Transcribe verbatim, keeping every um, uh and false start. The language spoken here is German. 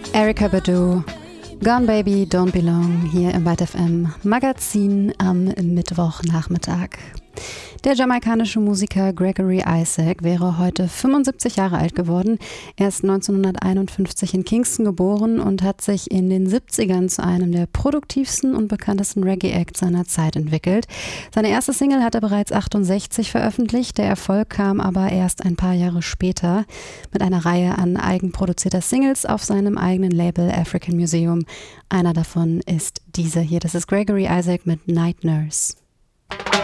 Erykah Badu, Gone Baby, Don't Belong, hier im Byte F M Magazin am Mittwochnachmittag. Der jamaikanische Musiker Gregory Isaac wäre heute fünfundsiebzig Jahre alt geworden. Er ist neunzehnhunderteinundfünfzig in Kingston geboren und hat sich in den siebzigern zu einem der produktivsten und bekanntesten Reggae-Acts seiner Zeit entwickelt. Seine erste Single hat er bereits achtundsechzig veröffentlicht, der Erfolg kam aber erst ein paar Jahre später mit einer Reihe an eigenproduzierter Singles auf seinem eigenen Label African Museum. Einer davon ist diese hier, das ist Gregory Isaac mit Night Nurse.